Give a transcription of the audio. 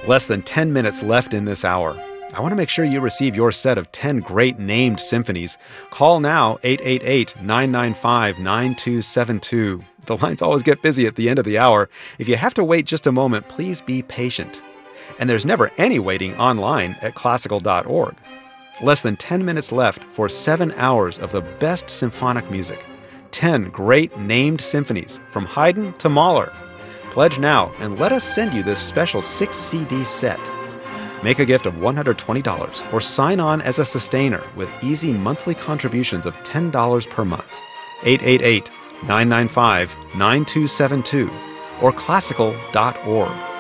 Less than 10 minutes left in this hour. I want to make sure you receive your set of 10 great named symphonies. Call now, 888-995-9272. The lines always get busy at the end of the hour. If you have to wait just a moment, please be patient. And there's never any waiting online at classical.org. Less than 10 minutes left for 7 hours of the best symphonic music. 10 great named symphonies from Haydn to Mahler. Pledge now and let us send you this special 6-CD set. Make a gift of $120 or sign on as a sustainer with easy monthly contributions of $10 per month. 888-995-9272 or classical.org.